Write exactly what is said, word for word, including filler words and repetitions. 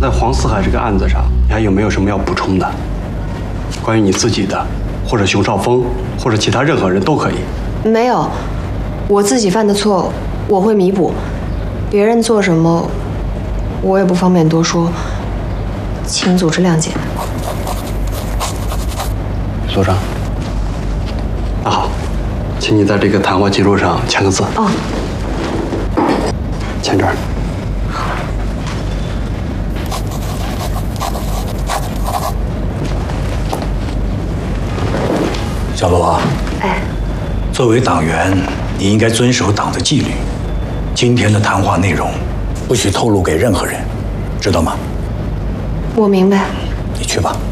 在黄四海这个案子上，你还有没有什么要补充的？关于你自己的，或者熊少峰，或者其他任何人都可以。 没有，我自己犯的错，我会弥补。别人做什么，我也不方便多说，请组织谅解。 所长，那好，请你在这个谈话记录上签个字。 哦， 签这儿。 小罗啊， 哎， 作为党员，你应该遵守党的纪律。今天的谈话内容，不许透露给任何人，知道吗？ 我明白。 你去吧。